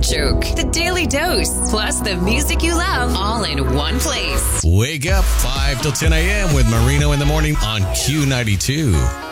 joke. The Daily Dose, plus the music you love, all in one place. Wake up 5 till 10 a.m. with Marino in the morning on Q92.